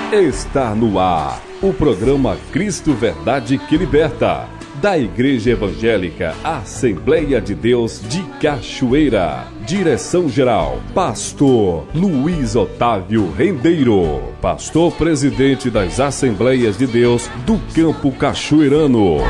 Está no ar o programa Cristo Verdade que Liberta, da Igreja Evangélica Assembleia de Deus de Cachoeira. Direção-geral, Pastor Luiz Otávio Rendeiro, Pastor Presidente das Assembleias de Deus do Campo Cachoeirano.